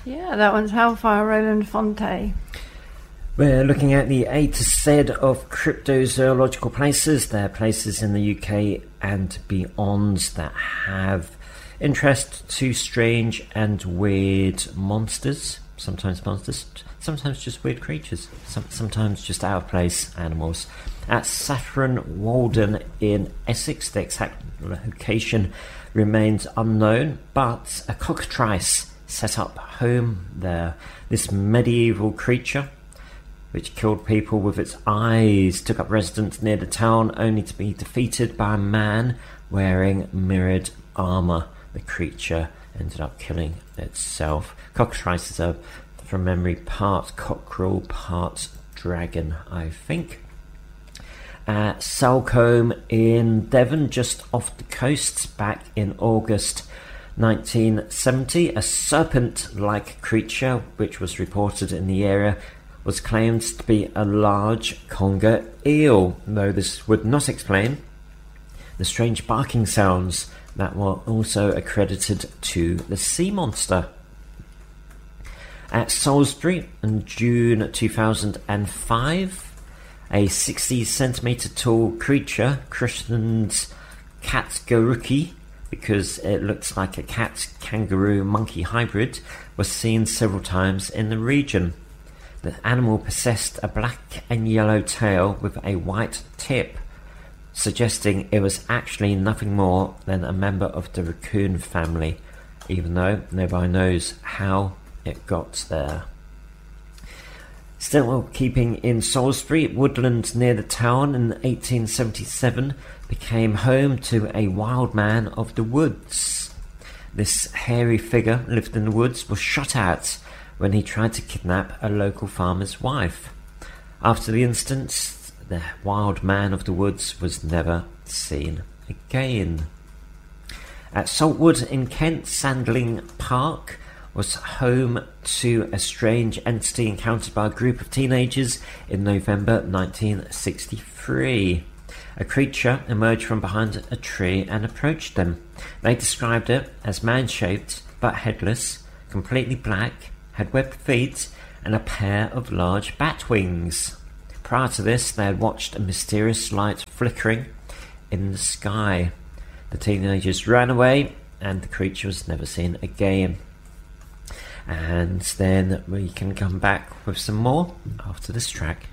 Yeah, that one's Hellfire, Roland Fonte. We're looking at the A to Z of cryptozoological places. They're places in the UK and beyond that have interest to strange and weird monsters. Sometimes monsters, sometimes just weird creatures, sometimes just out of place animals. At Saffron Walden in Essex, the exact location remains unknown, but a cockatrice set up home there. This medieval creature, which killed people with its eyes, took up residence near the town only to be defeated by a man wearing mirrored armour. The creature ended up killing itself. Cockatrices are, from memory, part cockerel, part dragon, I think. At Salcombe in Devon, just off the coast, back in August 1970, a serpent-like creature, which was reported in the area, was claimed to be a large conger eel, though this would not explain the strange barking sounds that were also accredited to the sea monster. At Salisbury in June 2005, a 60 centimetre tall creature, christened Catgaruki because it looks like a cat-kangaroo-monkey hybrid, was seen several times in the region. The animal possessed a black and yellow tail with a white tip, suggesting it was actually nothing more than a member of the raccoon family, even though nobody knows how it got there. Still keeping in Salisbury, woodland near the town in 1877 became home to a wild man of the woods. This hairy figure lived in the woods, was shot at when he tried to kidnap a local farmer's wife. After the incident, the wild man of the woods was never seen again. At Saltwood in Kent, Sandling Park was home to a strange entity encountered by a group of teenagers in November 1963. A creature emerged from behind a tree and approached them. They described it as man-shaped but headless, completely black, had webbed feet and a pair of large bat wings. Prior to this, they had watched a mysterious light flickering in the sky. The teenagers ran away and the creature was never seen again. And then we can come back with some more after this track.